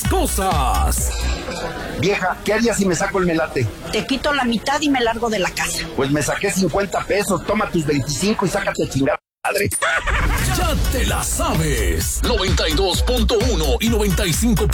cosas. Vieja, ¿qué harías si me saco el melate? Te quito la mitad y me largo de la casa. Pues me saqué 50 pesos, toma tus 25 y sácate a chingar, madre. Ya te la sabes. 92.1 y 95.